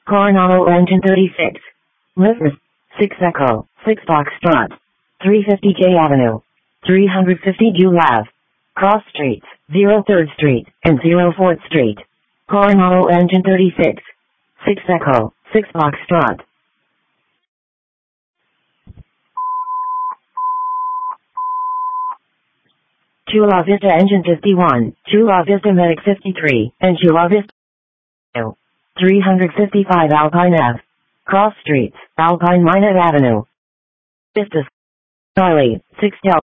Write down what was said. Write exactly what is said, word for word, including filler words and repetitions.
Coronado Engine thirty-six. Lifters. six Echo. six Foxtrot. three fifty J Avenue. three fifty Due Ave. Cross Streets. zero third Street and zero fourth Street. Coronado Engine thirty-six. six Echo. six Foxtrot. Chula Vista Engine fifty-one, Chula Vista Medic fifty-three, and Chula Vista three fifty-five Alpine Ave. Cross Streets, Alpine Minot Avenue. Vista. Charlie, six Del.